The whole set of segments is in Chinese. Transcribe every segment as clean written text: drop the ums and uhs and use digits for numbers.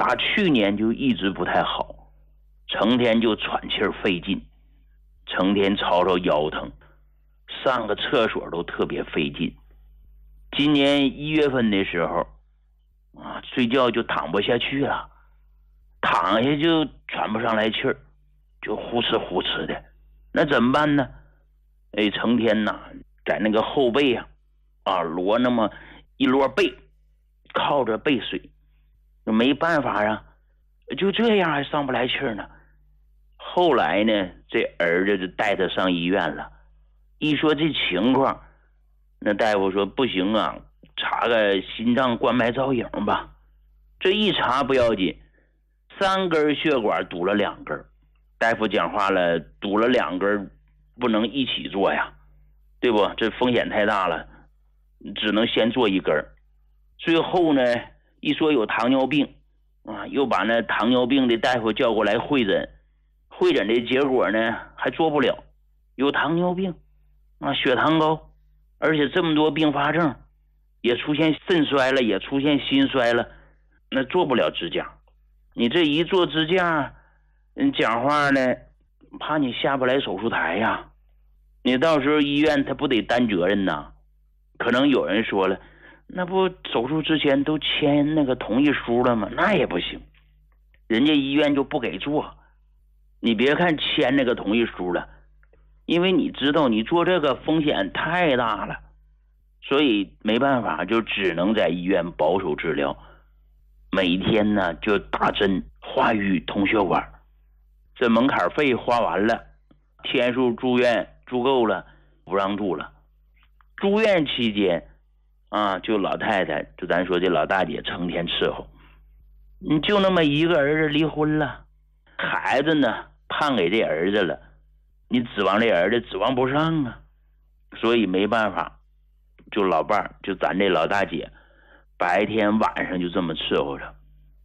打去年就一直不太好，成天就喘气儿费劲，成天吵吵腰疼，上个厕所都特别费劲。今年1月份的时候睡觉就躺不下去了，躺下就喘不上来气儿，就呼哧呼哧的。那怎么办呢？成天在那个后背摞那么一摞被，靠着背睡，没办法啊，就这样还上不来气儿呢。后来呢，这儿子就带他上医院了，一说这情况，那大夫说不行查个心脏冠脉造影吧。这一查不要紧，3根血管堵了2根，大夫讲话了，堵了2根不能一起做呀，对不？这风险太大了，只能先做1根。最后呢，一说有糖尿病又把那糖尿病的大夫叫过来会诊，会诊的结果呢还做不了，有糖尿病血糖高，而且这么多并发症，也出现肾衰了，也出现心衰了，那做不了支架。你这一做支架，讲话呢，怕你下不来手术台呀，你到时候医院他不得担责任呐？可能有人说了，那不手术之前都签那个同意书了吗？那也不行，人家医院就不给做。你别看签那个同意书了，因为你知道你做这个风险太大了，所以没办法，就只能在医院保守治疗，每天呢就打针化瘀通血管。这门槛费花完了，天数住院住够了，不让住了。住院期间就老太太，就咱说这老大姐成天伺候，你就那么一个儿子离婚了，孩子呢判给这儿子了，你指望这儿子指望不上啊，所以没办法，就老伴儿，就咱这老大姐，白天晚上就这么伺候着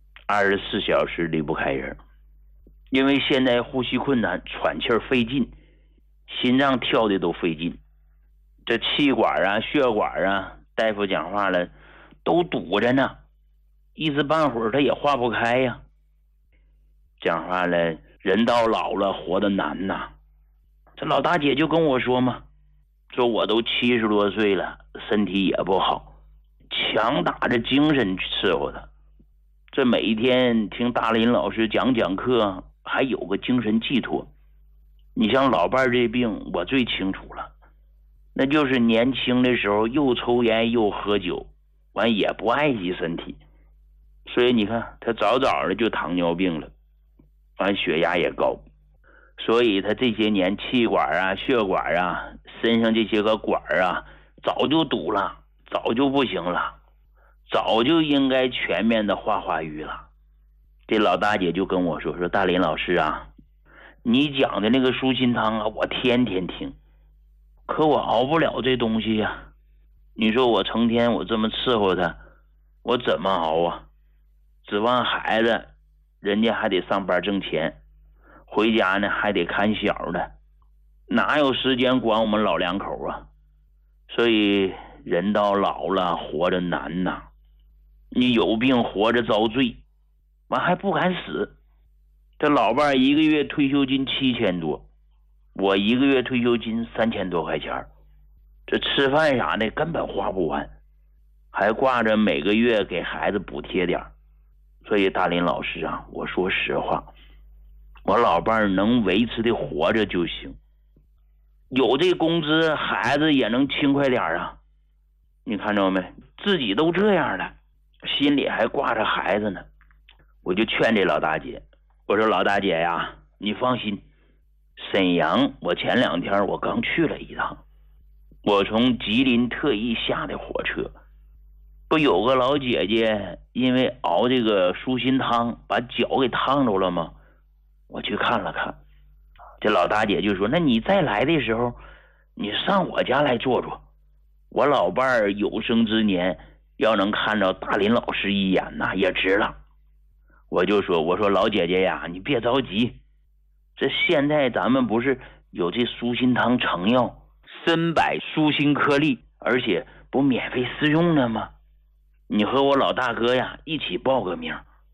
，24小时离不开人。因为现在呼吸困难，喘气儿费劲，心脏跳的都费劲，这气管血管大夫讲话了，都堵着呢，一时半会儿他也化不开呀。讲话了，人到老了活得难呐。这老大姐就跟我说嘛，说我都70多岁了，身体也不好，强打着精神伺候他。这每一天听大林老师讲课，还有个精神寄托。你像老伴这病我最清楚了，那就是年轻的时候又抽烟又喝酒，完也不爱惜身体，所以你看他早早的就糖尿病了，完血压也高，所以他这些年气管血管身上这些个管早就堵了，早就不行了，早就应该全面的化瘀了。这老大姐就跟我说大林老师你讲的那个舒心汤我天天听，可我熬不了这东西呀。你说我成天我这么伺候他，我怎么熬指望孩子，人家还得上班挣钱，回家呢还得看小的，哪有时间管我们老两口所以人到老了活着难呐，你有病活着遭罪，完还不敢死。这老伴一个月退休金7000多，我一个月退休金3000多块钱，这吃饭啥的根本花不完，还挂着每个月给孩子补贴点。所以大林老师我说实话，我老伴能维持的活着就行，有这工资孩子也能轻快点你看着没？自己都这样了，心里还挂着孩子呢。我就劝这老大姐，我说老大姐呀，你放心，沈阳我前2天我刚去了一趟，我从吉林特意下的火车，不有个老姐姐因为熬这个舒心汤把脚给烫着了吗？我去看了看，这老大姐就说，那你再来的时候你上我家来坐坐，我老伴儿有生之年要能看到大林老师一眼也值了。我就说，我说老姐姐呀，你别着急，这现在咱们不是有这舒心汤成药参柏舒心颗粒，而且不免费试用了吗？你和我老大哥呀一起报个名，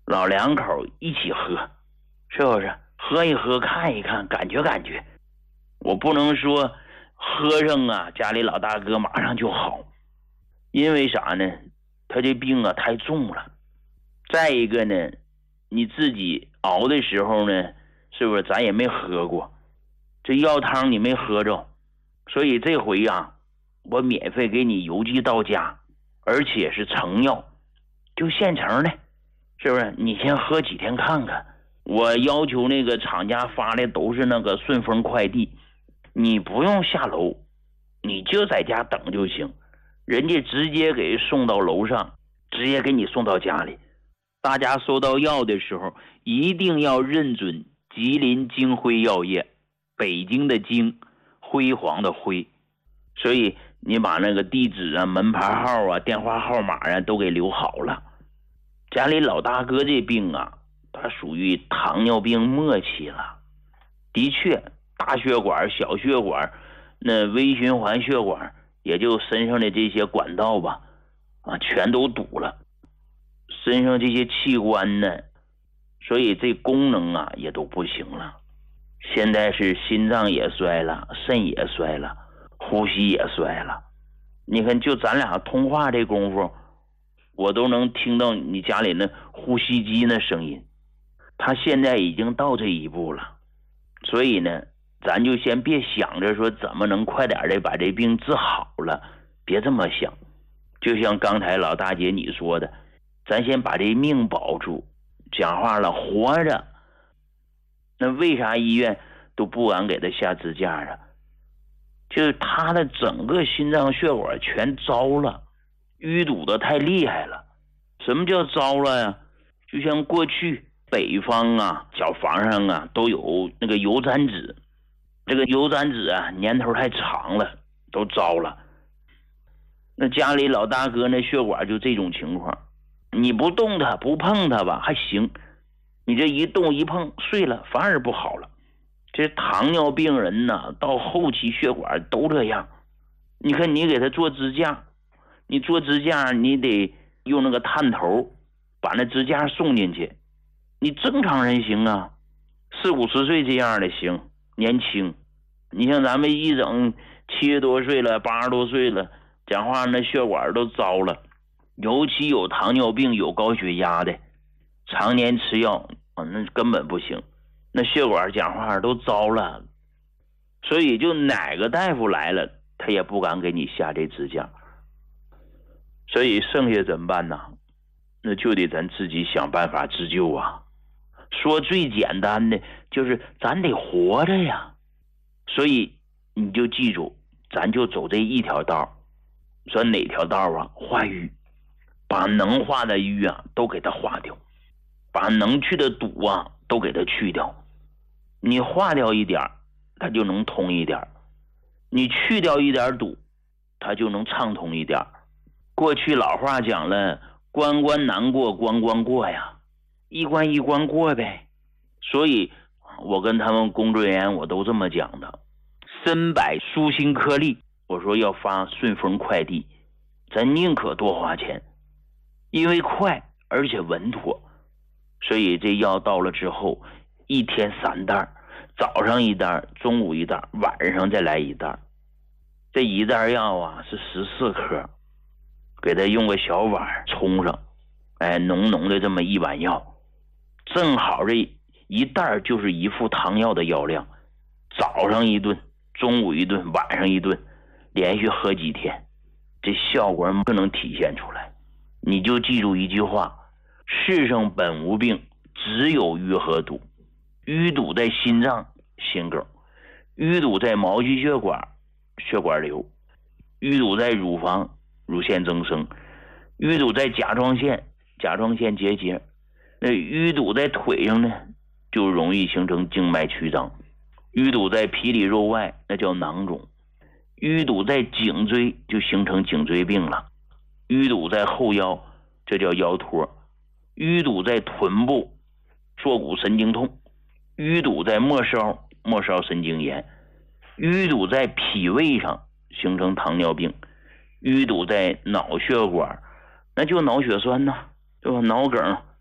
老两口一起喝，是不是？喝一喝，看一看，感觉感觉。我不能说喝上啊，家里老大哥马上就好，因为啥呢？他这病啊太重了。再一个呢，你自己熬的时候呢，是不是咱也没喝过，这药汤你没喝着，所以这回啊，我免费给你邮寄到家，而且是成药，就现成的，是不是？你先喝几天看看。我要求那个厂家发的都是那个顺丰快递，你不用下楼，你就在家等就行，人家直接给送到楼上，直接给你送到家里。大家收到药的时候一定要认准吉林京辉药业，北京的京，辉煌的辉。所以你把那个地址啊、门牌号啊、电话号码啊都给留好了。家里老大哥这病啊，他属于糖尿病末期了。的确，大血管、小血管、那微循环血管，也就身上的这些管道吧，全都堵了。身上这些器官呢，所以这功能啊也都不行了。现在是心脏也衰了，肾也衰了，呼吸也衰了。你看，就咱俩通话这功夫，我都能听到你家里那呼吸机那声音。他现在已经到这一步了，所以呢，咱就先别想着说怎么能快点的把这病治好了，别这么想。就像刚才老大姐你说的，咱先把这命保住。讲话了，活着，那为啥医院都不敢给他下支架啊？就是他的整个心脏血管全糟了，淤堵的太厉害了。什么叫糟了呀？就像过去北方啊，小房上啊都有那个油毡纸，这个油毡纸啊年头太长了，都糟了。那家里老大哥那血管就这种情况，你不动它不碰它吧还行，你这一动一碰碎了反而不好了。这糖尿病人呢，到后期血管都这样。你看你给他做支架，你做支架你得用那个探头把那支架送进去。你正常人行啊，40-50岁这样的行，年轻。你像咱们一整70多岁了80多岁了，讲话那血管都糟了。尤其有糖尿病有高血压的，常年吃药那根本不行，那血管讲话都糟了。所以就哪个大夫来了他也不敢给你下这支架。所以剩下怎么办呢？那就得咱自己想办法自救啊。说最简单的就是咱得活着呀。所以你就记住，咱就走这一条道。说哪条道啊？化瘀，把能化的瘀啊都给它化掉，把能去的堵啊都给它去掉。你化掉一点它就能通一点，你去掉一点堵它就能畅通一点。过去老话讲了，关关难过关关过呀，一关一关过呗。所以我跟他们工作人员我都这么讲的，深百舒心颗粒，我说要发顺丰快递，咱宁可多花钱，因为快而且稳妥。所以这药到了之后1天3袋，早上1袋，中午1袋，晚上再来1袋。这1袋药啊是14颗，给他用个小碗冲上，浓浓的这么一碗药，正好这1袋就是1副汤药的药量。早上1顿，中午1顿，晚上1顿，连续喝几天，这效果不能体现出来。你就记住一句话，世上本无病，只有淤和堵。淤堵在心脏心梗，淤堵在毛细血管血管瘤，淤堵在乳房乳腺增生，淤堵在甲状腺结节。那淤堵在腿上呢，就容易形成静脉曲张。淤堵在皮里肉外，那叫囊肿。淤堵在颈椎，就形成颈椎病了。淤堵在后腰，这叫腰托。淤堵在臀部，坐骨神经痛。淤堵在末梢神经炎。淤堵在脾胃上，形成糖尿病。淤堵在脑血管，那就脑血栓呐，对吧？脑梗、